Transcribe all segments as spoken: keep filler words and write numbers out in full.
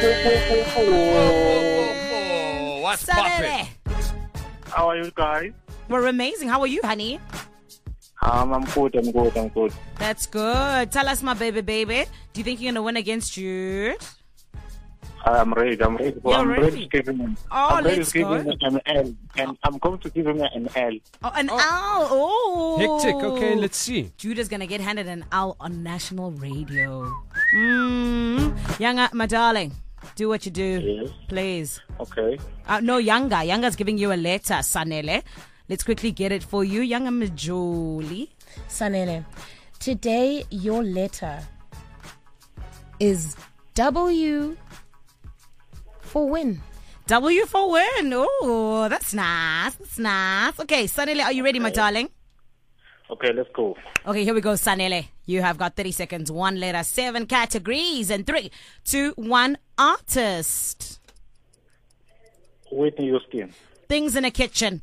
Oh, what's poppin'? How are you guys? We're amazing. How are you, honey? Um, I'm good, I'm good, I'm good. That's good. Tell us, my baby, baby. Do you think you're going to win against Jude? I'm ready, I'm ready. You're I'm ready? ready to give him, Oh, I'm ready let's to give go. him an L. And I'm going to give him an L. Oh, an owl. Oh. Hectic. Okay, let's see. Jude is going to get handed an owl on national radio. Mm. Younger, my darling, do what you do. Yes. Please. Okay. Uh, no, Younger. Younger's giving you a letter, Sanele. Let's quickly get it for you. Younger Majoli. Sanele, today your letter is W for win. W for win. Oh, that's nice. That's nice. Okay, Sanele, are you ready, my darling? Okay, let's go. Okay, here we go, Sanele. You have got thirty seconds. One letter, seven categories, and three, two, one artist. Whitney Houston. Things in a kitchen.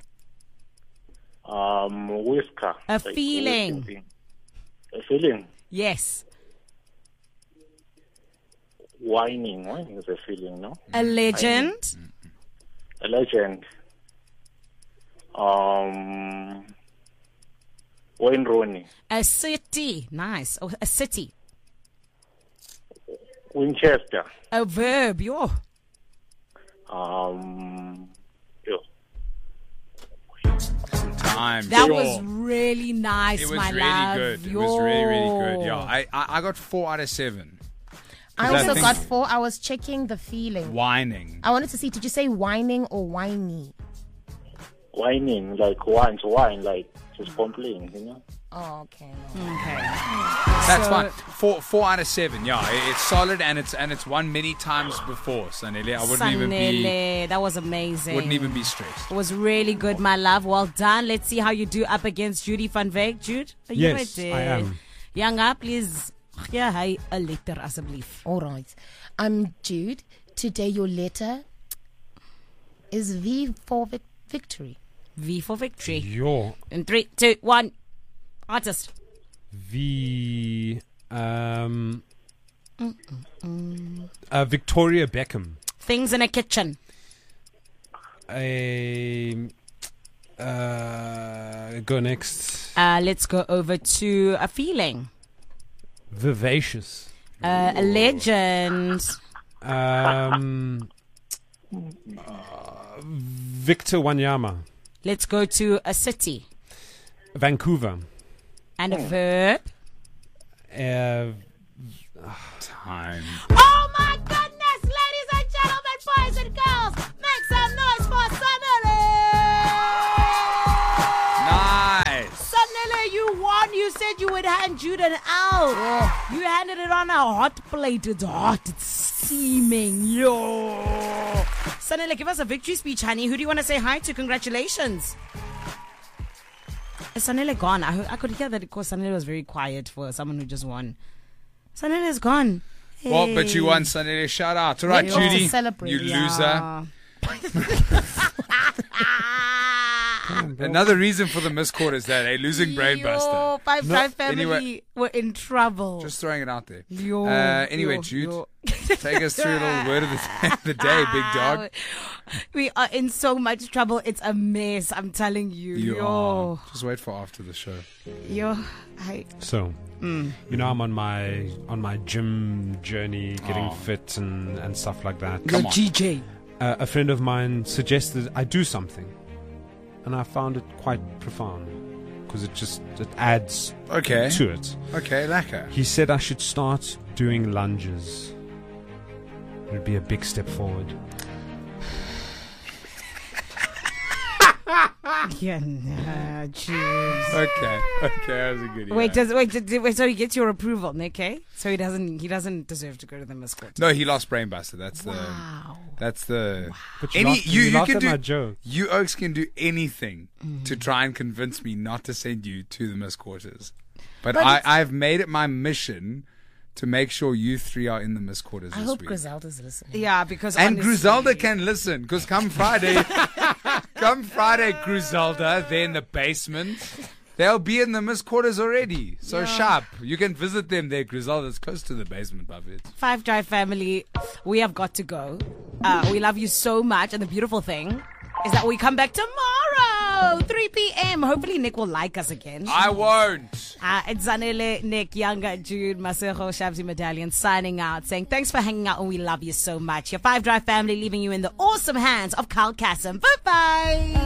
Um, whisker. A feeling. whisker. A feeling. Yes. Whining. Whining is a feeling, no? A legend. A legend. Um, Wayne Rooney. A city. Nice. Oh, a city. Winchester. A verb. Yo. Um, yo. Time. That sure. was really nice, It was my really love. good. It Yo. was really, really good. Yeah, I, I, I got four out of seven. I that also thing- got four. I was checking the feeling. Whining. I wanted to see, did you say whining or whiny? Whining, like wine, to wine, like just complaining, you know? Oh, okay. Okay. That's So- fine. Four, four out of seven. Yeah, it- it's solid and it's and it's won many times before. Sanele, I wouldn't even be Sanele, that was amazing. wouldn't even be stressed. It was really good, my love. Well done. Let's see how you do up against Judy van Wyk. Jude, are you Yes, ready? I am. Younger, please. Yeah, hi, a letter asseblief. All right. I'm Jude. Today your letter is V for vic- victory. V for victory. Yo. In three, two, one. Artist. V. Um. Uh, Victoria Beckham. Things in a kitchen. A. Uh, go next. Uh, let's go over to a feeling. Vivacious. Uh, a legend. Um. uh, Victor Wanyama. Let's go to a city. Vancouver. And a verb. Uh, Time. Oh my goodness, ladies and gentlemen, boys and girls, make some noise for Sanele! Nice. Sanele, you won. You said you would hand Jude an out. You handed it on a hot plate. It's hot. It's steaming. Yo. Sanele, give us a victory speech, honey. Who do you want to say hi to? Congratulations. Is Sanele gone? I, I could hear that because Sanele was very quiet for someone who just won. Sanele is gone. Well, but you Hey. won, Sanele. Shout out. All right, We ought to Judy. celebrate. You loser. Yeah. Another reason for the misquote is that a losing brain Yo, buster. Five No, Five family anyway. were in trouble. Just throwing it out there. Yo, Uh, anyway, yo, Jude, yo. take us through a little word of the, the day, big dog. We are in so much trouble. It's a mess. I'm telling you. You yo, are. Just wait for after the show. yo. I, So, you know, I'm on my on my gym journey, getting Oh. fit and, and stuff like that. Come on. G J. Uh, a friend of mine suggested I do something, and I found it quite profound because it just it adds Okay. to it. Okay, lacquer. He said I should start doing lunges. It would be a big step forward. Yeah, nah, jeez. Okay. Okay, that was a good Wait, yeah. does wait, did, wait? So he gets your approval, okay? So he doesn't. He doesn't deserve to go to the misquote. No, he lost brainbuster. That's the Wow. that's the But you any laughed, you, you you laughed can at do my joke. you Oaks can do anything Mm-hmm. to try and convince me not to send you to the misquarters. But, But I, it's- I've made it my mission to make sure you three are in the misquarters I this hope week. Griselda's listening. Yeah, because And honestly- Griselda can listen, because come Friday, come Friday, Griselda, they're in the basement. They'll be in the missed quarters already. So Yeah. sharp. You can visit them there, Griselda. It's close to the basement, Buffett. Five Drive family, we have got to go. Uh, we love you so much. And the beautiful thing is that we come back tomorrow, three p.m. Hopefully Nick will like us again. I won't. Uh, it's Zanele, Nick, Younger, Jude, Masejo, Shabzi Medallion signing out, saying thanks for hanging out and we love you so much. Your Five Drive family leaving you in the awesome hands of Carl Kassem. Bye-bye.